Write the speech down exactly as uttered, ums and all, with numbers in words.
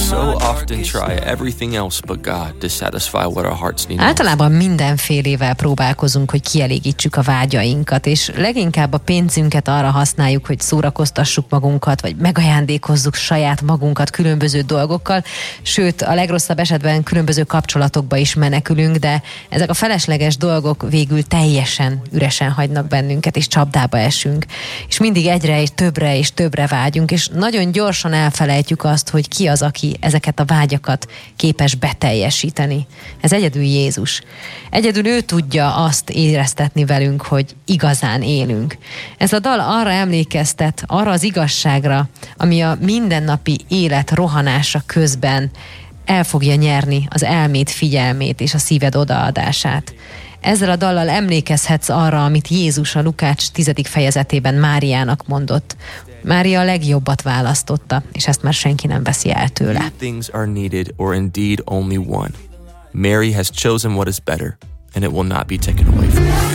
so often try everything else but God to satisfy what our hearts need. Általában mindenfélével próbálkozunk, hogy kielégítsük a vágyainkat, és leginkább a pénzünket arra használjuk, hogy szórakoztassuk magunkat, vagy megajándékozzuk saját magunkat különböző dolgokkal, sőt, a legrosszabb esetben különböző kapcsolatokba is menekülünk, de ezek a felesleges dolgok végül teljesen üresen hagynak bennünket, és csapdába esünk. És mindig egyre és többre és többre vágyunk, és nagyon gyorsan elfelejtjük azt, hogy ki az, aki ezeket a vágyakat képes beteljesíteni. Ez egyedül Jézus. Egyedül ő tudja azt éreztetni velünk, hogy igazán élünk. Ez a dal arra emlékeztet, arra az igazságra, ami a mindennapi élet rohanása közben el fogja nyerni az elméd figyelmét és a szíved odaadását. Ezzel a dallal emlékezhetsz arra, amit Jézus a Lukács tizedik fejezetében Máriának mondott. Mária a legjobbat választotta, és ezt már senki nem veszi el tőle. Few things are needed, or indeed only one. Mary has chosen what is better, and it will not be taken away from her.